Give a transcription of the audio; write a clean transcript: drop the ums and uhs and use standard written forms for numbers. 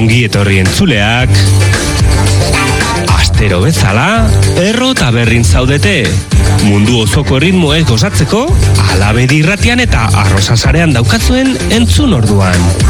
Ongi etorri entzuleak. Astero bezala, erro eta berrin zaudete. Mundu osoko erritmoek gozatzeko, Alabedi irratian eta Arrosa sarean daukazuen entzun orduan.